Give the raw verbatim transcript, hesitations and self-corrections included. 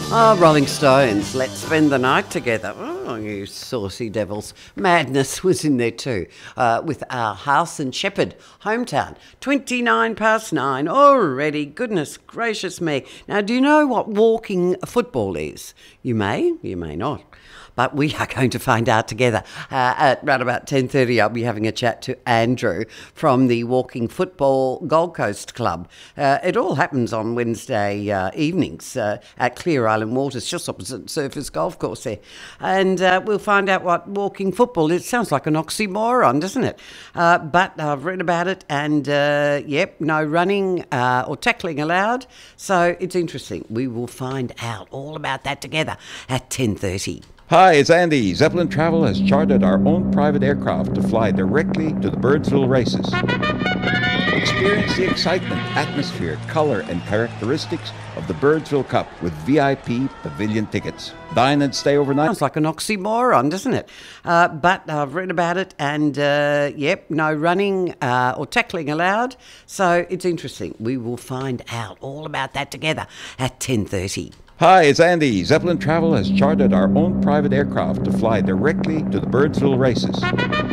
Oh, Rolling Stones, let's spend the night together. Oh, you saucy devils. Madness was in there too, uh, with our House and Shepherd hometown. twenty-nine past nine already. Goodness gracious me. Now, do you know what walking football is? You may, you may not. But we are going to find out together. Uh, at around about ten thirty, I'll be having a chat to Andrew from the Walking Football Gold Coast Club. Uh, it all happens on Wednesday uh, evenings uh, at Clear Island Waters, just opposite Surfers Golf Course there. And uh, we'll find out what walking football is. It sounds like an oxymoron, doesn't it? Uh, but I've read about it, and uh, yep, no running uh, or tackling allowed. So it's interesting. We will find out all about that together at ten thirty. Hi, it's Andy. Zeppelin Travel has chartered our own private aircraft to fly directly to the Birdsville races. Experience the excitement, atmosphere, colour and characteristics of the Birdsville Cup with V I P pavilion tickets. Dine and stay overnight. Sounds like an oxymoron, doesn't it? Uh, but I've read about it, and uh, yep, no running uh, or tackling allowed. So it's interesting. We will find out all about that together at ten thirty. Hi, it's Andy. Zeppelin Travel has chartered our own private aircraft to fly directly to the Birdsville races.